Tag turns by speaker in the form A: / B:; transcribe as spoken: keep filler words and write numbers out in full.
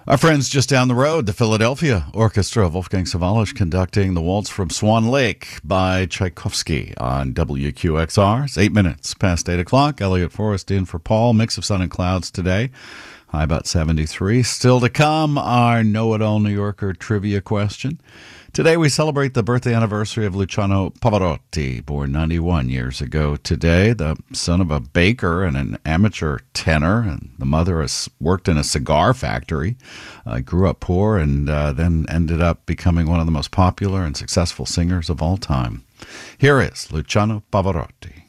A: Our friends just down the road, the Philadelphia Orchestra, Wolfgang Sawallisch conducting the Waltz from Swan Lake by Tchaikovsky on W Q X R. It's eight minutes past eight o'clock. Elliot Forrest in for Paul. Mix of sun and clouds today. High about seventy-three. Still to come, our Know-It-All New Yorker trivia question. Today we celebrate the birthday anniversary of Luciano Pavarotti, born ninety-one years ago today, the son of a baker and an amateur tenor, and the mother has worked in a cigar factory, uh, grew up poor, and uh, then ended up becoming one of the most popular and successful singers of all time. Here is Luciano Pavarotti.